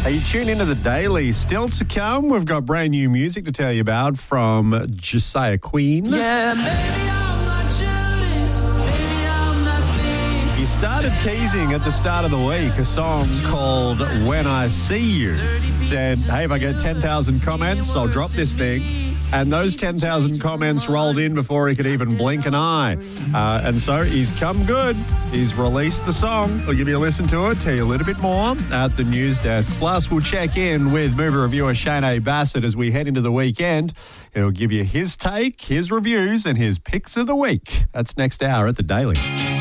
Hey, you tune into The Daily. Still to come, we've got brand new music to tell you about from Josiah Queen. Yeah, maybe I'm not Judas, maybe I'm not thief. He started teasing at the start of the week a song called When I See You. Said, hey, if I get 10,000 comments, I'll drop this thing. And those 10,000 comments rolled in before he could even blink an eye. And so he's come good. He's released the song. We'll give you a listen to it, tell you a little bit more at the news desk. Plus, we'll check in with movie reviewer Shane Bassett as we head into the weekend. He'll give you his take, his reviews, and his picks of the week. That's next hour at The Daily.